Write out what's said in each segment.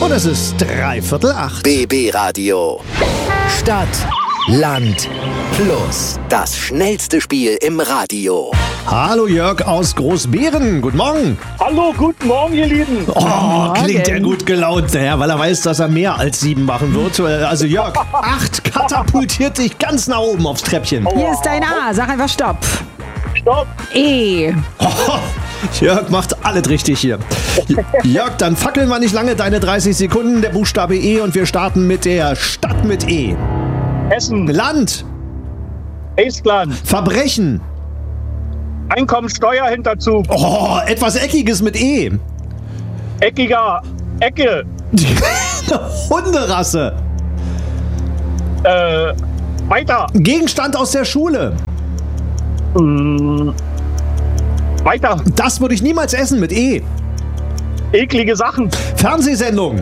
Und es ist 7:45. BB Radio. Stadt, Land, Plus. Das schnellste Spiel im Radio. Hallo Jörg aus Großbeeren. Guten Morgen. Hallo, guten Morgen, ihr Lieben. Oh, klingt er gut gelaunt, ja, weil er weiß, dass er mehr als 7 machen wird. Also Jörg, 8 katapultiert dich ganz nach oben aufs Treppchen. Hier ist dein A. Sag einfach Stopp. Stopp. E. Oh, Jörg macht alles richtig hier. Jörg, dann fackeln wir nicht lange, deine 30 Sekunden, der Buchstabe E, und wir starten mit der Stadt mit E. Essen. Land. Estland. Verbrechen. Einkommensteuerhinterzug. Oh, etwas Eckiges mit E. Eckiger. Ecke. Hunderasse. Weiter. Gegenstand aus der Schule. Weiter. Das würde ich niemals essen mit E. Eklige Sachen. Fernsehsendung.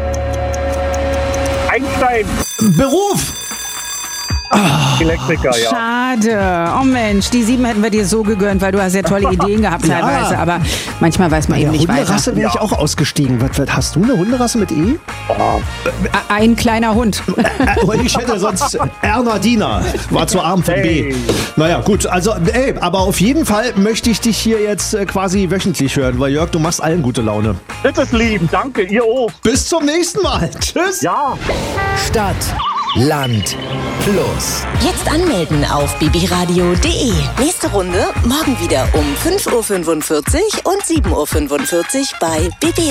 Einstein. Beruf. Elektriker, ja. Schade. Oh Mensch, die 7 hätten wir dir so gegönnt, weil du hast ja tolle Ideen gehabt teilweise. Aber manchmal weiß man eben nicht weiter. Hunderasse wäre ich auch ausgestiegen. Was, hast du eine Hunderasse mit E? Ein kleiner Hund. Ich hätte sonst Erna Diener. War zu arm für B. Hey. Naja, gut. Also, aber auf jeden Fall möchte ich dich hier jetzt quasi wöchentlich hören, weil Jörg, du machst allen gute Laune. Das ist lieb. Danke, ihr auch. Bis zum nächsten Mal. Tschüss. Ja. Stadt, Land, Plus. Jetzt anmelden auf bbradio.de. Nächste Runde morgen wieder um 5:45 Uhr und 7:45 Uhr bei BB